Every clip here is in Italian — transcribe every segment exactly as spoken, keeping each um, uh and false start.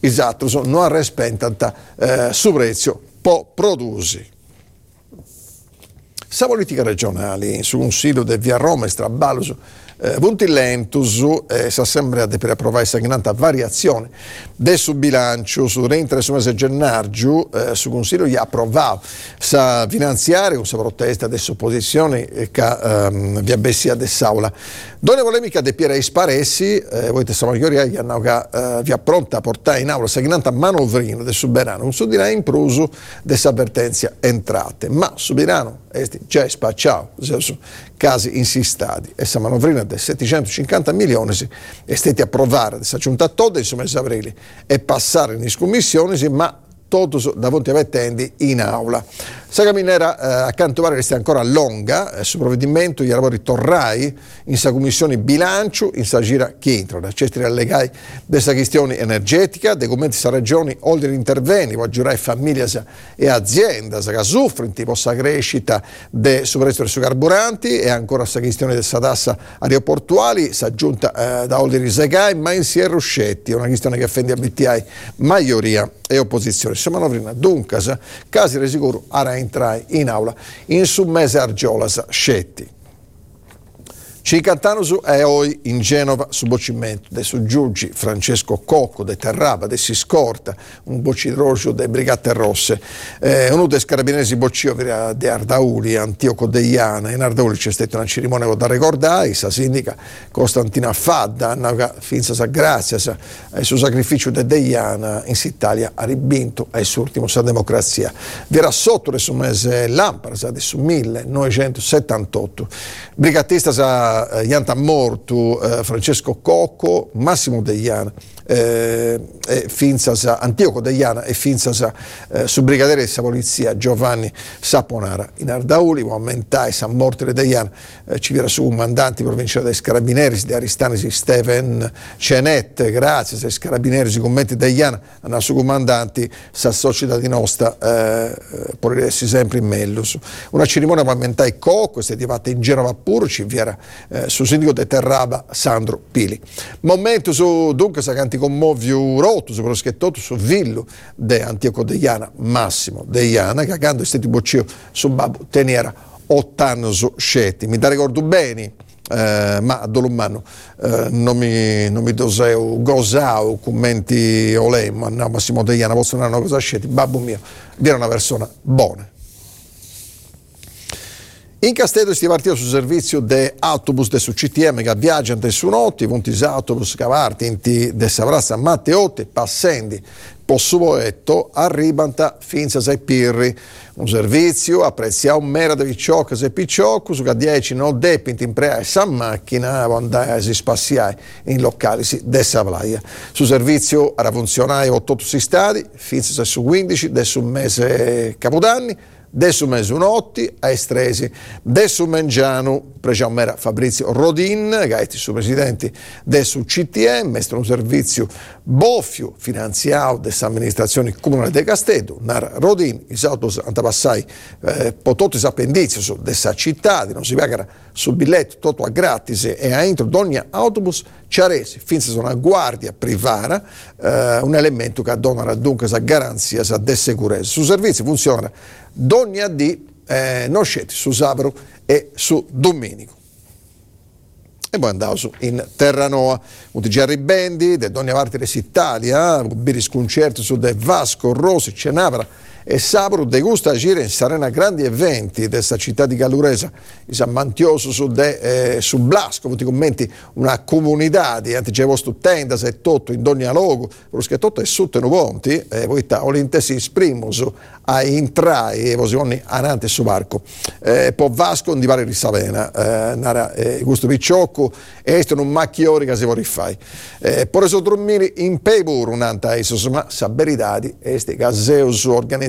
esatto, non arrespentant eh, su prezzo po' produsi. Sa politica regionale, su Consiglio del Via Roma e Straballo, su Eh, punti lentus eh, s'assemblea per approvare questa variazione del su bilancio su reintere su mese gennaio eh, su Consiglio gli ha approvato sa finanziaria con sa protesta adesso opposizione eh, che ehm, vi abbessia dell'aula donne polemica de Piera Isparessi eh, voi testa maggioria gli hanno che eh, vi appronta a portare in aula sa manovrino del soberano non so dirà in pruso dessa avvertenza entrate ma soberano esti già spacciato casi insistati e sa manovrina del settecentocinquanta milioni è stata approvata questa giunta tutta insomma in aprile e passare in commissione ma tutto davanti a tendi in aula. Sa camminera eh, accanto a resta ancora longa eh, sul provvedimento gli lavori torrai in sa commissione bilancio in sa gira che entra da cestri allegai dessa questione energetica dei commenti sa regioni oltre interventi può giurare famiglie e aziende che soffrono tipo sa crescita de su prezzo dei carburanti e ancora sa questione dessa tassa aeroportuali sa aggiunta eh, da oltre i segai ma insieme ruscetti una questione che offende a B T I maggioria e opposizione se manovrina dunque casi di sicuro ara entrare in aula in su mese argiolas scetti. cinquanta anni è oggi in Genova su bocimento de su Giugi Francesco Cocco de Terraba de Siscorta un boccidrocio de Brigate Rosse eh, uno dei carabinieri boccio de Ardauli Antioco Deiana in Ardauli c'è stata una cerimonia da ricordare sa sindaca Costantina Fadda Anna Finza sa grazia sa il suo sacrificio de Deiana in Italia ha ribinto e suo ultimo sa democrazia vi era sotto le su mese Lampara sa de su millenovecentosettantotto brigatista sa Ianta Mortu, eh, Francesco Cocco, Massimo Deiana, eh, e Finzas, Antioco Deiana e Finzas eh, su brigadiere della polizia Giovanni Saponara. In Ardauli, aumentai San Morte Deiana, eh, ci viene su comandanti provinciali dei carabinieri di Aristanesi Steven Cenet, grazie ai carabinieri di commenti Deiana, hanno su comandanti sa società di nostra, eh, per essere sempre in Mellus. Una cerimonia aumentai Cocco, è stata fatta in Genova pure, ci viene Eh, su sindaco de Terraba Sandro Pili. Momento su dunque sa canti commovio rotto su proschettotto su villo de Antioco Deiana Massimo Deiana che accanto è stato boccio su babbo teniera ott'anni su scetti. Mi da ricordo bene eh, ma a Dolomano eh, non mi non mi doseo gosao commenti olema no Massimo Deiana possono una cosa scetti babbo mio era una persona buona. In Castello si partito sul servizio de autobus de su C T M che viaggiano su notti, punti autobus che partono de Savrazza Matteotti, passendi possuoetto, arrivano fino a sei pirri. Un servizio apprezziamo mera di picciocco e picciocco, su che dieci non depinti in prea e sa macchina andare a si spaziare in locali de Savlaia. Su servizio era funzionare otto stati, fino a su quindici, del su mese Capodanni, Adesso mese unotti a estresi, adesso mengiano, precisiamo mera Fabrizio Rodin, che è il suo presidente del C T M, è un servizio boffio finanziato dell'amministrazione comunale di Castello, Nar Rodin, i autos antapassai eh, potuti appendizi su dessa città, non si paga sul biglietto tutto a gratis e a intro di ogni autobus Ciaresi, finse sono una guardia privata, eh, un elemento che dona dunque sa garanzia sa de sicurezza. Su servizio funziona d'ogni A D, eh, non scetti su sabato e su domenico. E poi andavo su in Terranova, un Gerry Bendi, de ogni parte dell'Italia, un biris concerto su de Vasco Rossi, Cenavra e sabato degusta agire in Sarena grandi eventi di questa città di Galluresa, in San Mantioso su, de, eh, su Blasco, ti commenti una comunità di antigevosto tenda, se tutto in ogni logo, perché tutto è sotto i ponti, e poi ta olintesi esprimus a intrai e posioni anante su barco. Eh, poi Vasco di vari risavena, eh, nara eh, gusto picciocco, e questo non macchiori che si vuole fare. Eh, por eso dormire in pebur un'anta esos, ma sa verità, este gaseus organizzato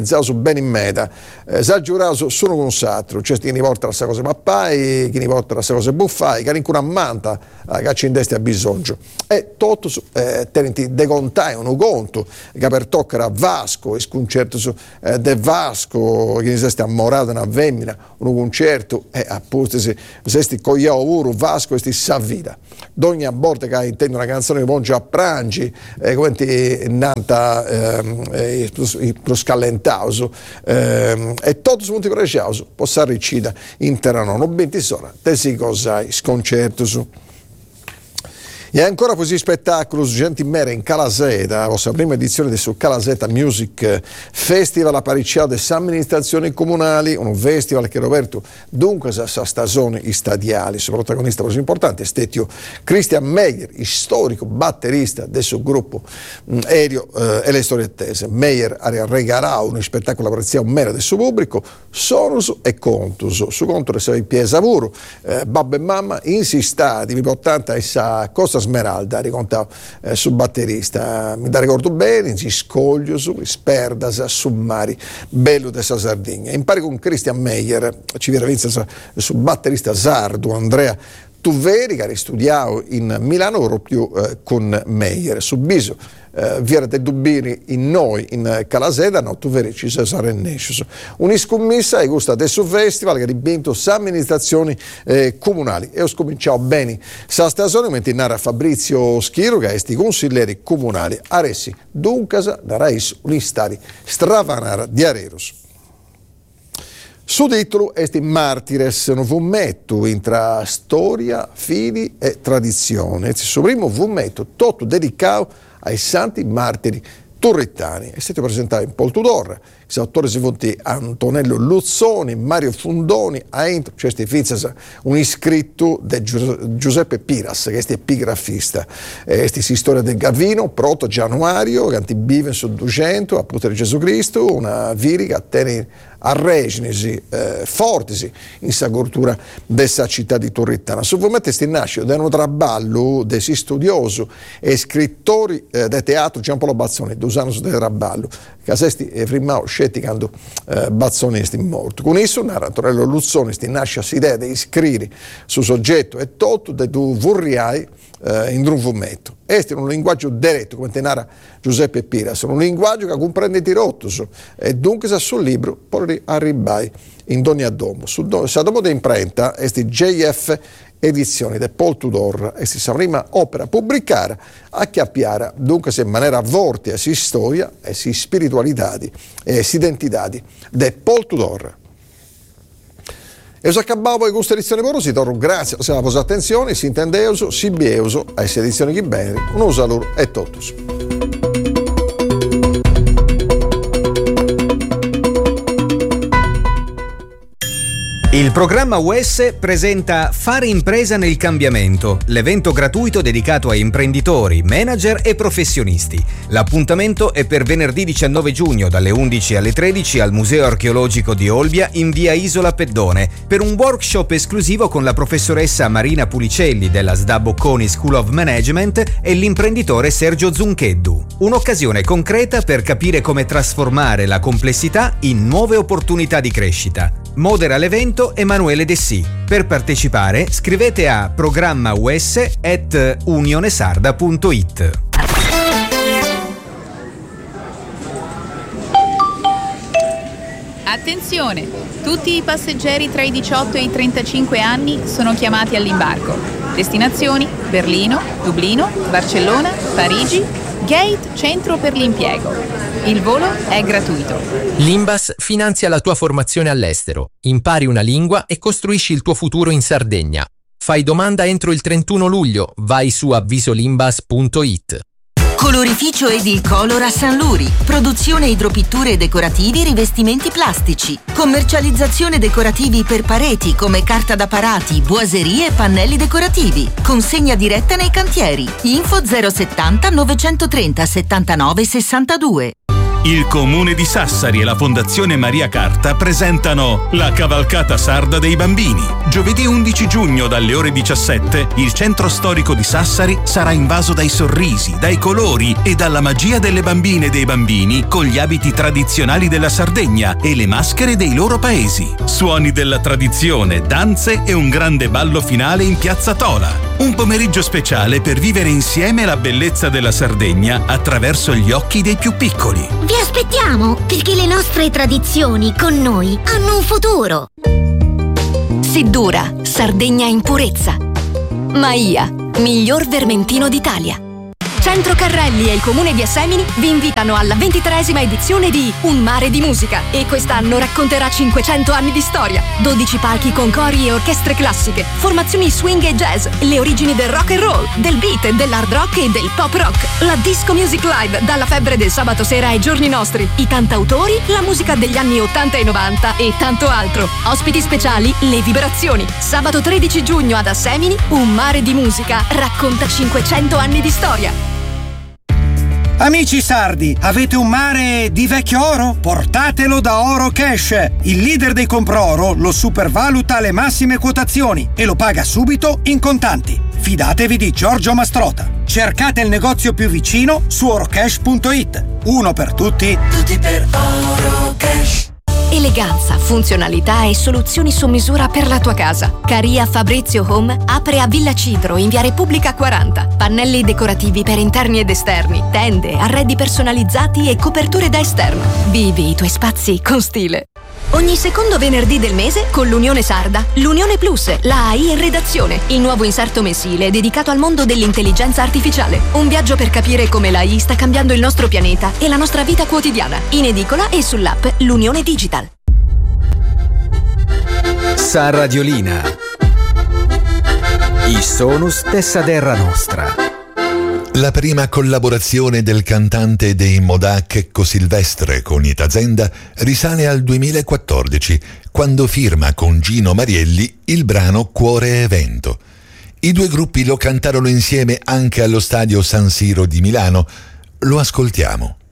organizzato su bene in meta, eh, s'aggiurato sono con satro, cioè chi ne porta la cosa pappai, chi ne porta la cosa buffai, che in manta eh, che ci indesti a bisogno. E tutto eh, tenenti de contai un conto, che per toccare a Vasco, il concerto su, eh, de Vasco, che ne sesti ammorato una femmina, un concerto, e appunto se sesti cogliao pure Vasco e sti sa vita. D'ogni volta che intendo una canzone che ponge a prangi, eh, come ti nanta eh, lo scallentauso, eh, e tutto su punti preciosi, possa ricida in terreno, non benti sola, te si cos'hai, sconcerto su. E ancora così spettacolo Gentimera in Calaseta, la vostra prima edizione del Calaseta Music Festival a Paricciao delle amministrazioni comunali, un festival che Roberto dunque sa stagione stadiali, suo protagonista così importante, Stetio Christian Meyer, il storico batterista del suo gruppo mh, Aereo eh, e le storie attese. Meyer ha regalato un spettacolo apprezzato meno del suo pubblico, sonus e contus, su conto se piesa puro, eh, babbo e mamma insistati, importante essa cosa Smeralda, ricontavo eh, sul batterista, mi da ricordo bene, si scoglio su, sperdas, summari, bello della Sardegna. Impari con Christian Meyer, ci viene sul batterista sardo Andrea Tuveri, che ha studiato in Milano proprio eh, con Meyer, su Biso. Uh, Viera de Dubini in noi in Calaseta, no, tu veri ci sarà nessuno. Un'iscommessa e gusta del suo festival che ha vinto le amministrazioni eh, comunali. E ho scominciato bene sa stagione mentre narra Fabrizio Schiro che è sti consiglieri comunali Aressi Duncasa da Rais Unistari Stravanara di Areros. Su titolo esti Martires, un fumetto intra storia, fili e tradizione. Il suo primo fumetto tutto dedicato ai santi martiri turritani. È stato presentato in Pol Tudor, gli autori si fonti Antonello Luzzoni, Mario Fundoni, a entro questi fizzas un iscritto di Giuseppe Piras, che è epigrafista. Questa è storia del Gavino, proto Januario, che vive su duecento, appunto di Gesù Cristo, una virica tiene a reginisi eh, fortisi in sa cultura dessa città di Turrittana. Sovvamente sti nasce da un traballo dei studiosi e scrittori eh, del teatro Giampaolo Bazzoni, due anni del traballo, che sesti e prima scetti quando eh, Bazzoni è morto. Con esso narra Antonello Luzzoni sti nasce l'idea di scrivere su soggetto e tutto di tu vorriai eh, in un fumetto. Este è un linguaggio diretto, come te narra Giuseppe Piras, un linguaggio che comprende tirottos e dunque sa sul libro poi arribai in doni a domo. Su do, sa domo di imprenta esti J F edizioni del Pol Tudor, e si sa prima opera pubblicare a chiappiare dunque se in maniera vortia si storia e si spiritualità e si identità del Pol Tudor. E se accabavo con questa edizione per si torno grazie per la vostra attenzione, si intendeuso, si bieuso a questa edizione che bene, un saluto e totus. Il programma U S presenta Fare impresa nel cambiamento, l'evento gratuito dedicato a imprenditori, manager e professionisti. L'appuntamento è per venerdì diciannove giugno dalle undici alle tredici al Museo Archeologico di Olbia in via Isola Peddone per un workshop esclusivo con la professoressa Marina Pulicelli della S D A Bocconi School of Management e l'imprenditore Sergio Zuncheddu. Un'occasione concreta per capire come trasformare la complessità in nuove opportunità di crescita. Modera l'evento Emanuele Dessì. Per partecipare scrivete a programma u s at unionesarda punto it. Attenzione! Tutti i passeggeri tra i diciotto e i trentacinque anni sono chiamati all'imbarco. Destinazioni: Berlino, Dublino, Barcellona, Parigi, Gate Centro per l'impiego. Il volo è gratuito. L'Imbas finanzia la tua formazione all'estero. Impari una lingua e costruisci il tuo futuro in Sardegna. Fai domanda entro il trentuno luglio. Vai su avvisolimbas punto it. Colorificio Edilcolor a San Luri. Produzione idropitture e decorativi, rivestimenti plastici. Commercializzazione decorativi per pareti come carta da parati, boiserie e pannelli decorativi. Consegna diretta nei cantieri. Info zero settanta novecentotrenta settantanove sessantadue. Il Comune di Sassari e la Fondazione Maria Carta presentano la Cavalcata Sarda dei Bambini. Giovedì undici giugno dalle ore diciassette il centro storico di Sassari sarà invaso dai sorrisi, dai colori e dalla magia delle bambine e dei bambini con gli abiti tradizionali della Sardegna e le maschere dei loro paesi. Suoni della tradizione, danze e un grande ballo finale in Piazza Tola. Un pomeriggio speciale per vivere insieme la bellezza della Sardegna attraverso gli occhi dei più piccoli. Vi aspettiamo, perché le nostre tradizioni con noi hanno un futuro. Siddura, Sardegna in purezza. Maia, miglior vermentino d'Italia. Centro Carrelli e il Comune di Assemini vi invitano alla ventitreesima edizione di Un mare di musica e quest'anno racconterà cinquecento anni di storia, dodici palchi con cori e orchestre classiche, formazioni swing e jazz, le origini del rock and roll, del beat, dell'hard rock e del pop rock, la disco music live dalla febbre del sabato sera ai giorni nostri, i cantautori, la musica degli anni ottanta e novanta e tanto altro. Ospiti speciali, le vibrazioni. Sabato tredici giugno ad Assemini, Un mare di musica racconta cinquecento anni di storia. Amici sardi, avete un mare di vecchio oro? Portatelo da Oro Cash. Il leader dei compro-oro lo supervaluta alle massime quotazioni e lo paga subito in contanti. Fidatevi di Giorgio Mastrota. Cercate il negozio più vicino su orocash punto it. Uno per tutti, tutti per Oro Cash. Eleganza, funzionalità e soluzioni su misura per la tua casa. Caria Fabrizio Home apre a Villa Cidro in via Repubblica quaranta. Pannelli decorativi per interni ed esterni, tende, arredi personalizzati e coperture da esterno. Vivi i tuoi spazi con stile. Ogni secondo venerdì del mese con l'Unione Sarda, l'Unione Plus, la A I in redazione, il nuovo inserto mensile dedicato al mondo dell'intelligenza artificiale. Un viaggio per capire come l'A I sta cambiando il nostro pianeta e la nostra vita quotidiana, in edicola e sull'app L'Unione Digital. Sa Radiolina. I sonus dessa terra nostra. La prima collaborazione del cantante dei Modà Checco Silvestre con Itazenda risale al duemilaquattordici, quando firma con Gino Marielli il brano Cuore e Vento. I due gruppi lo cantarono insieme anche allo stadio San Siro di Milano. Lo ascoltiamo.